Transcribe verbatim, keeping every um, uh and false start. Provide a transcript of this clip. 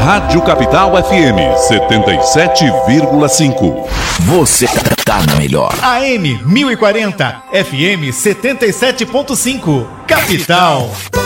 Rádio Capital F M setenta e sete vírgula cinco. Você tá na melhor. A M mil e quarenta, F M setenta e sete ponto cinco. Capital.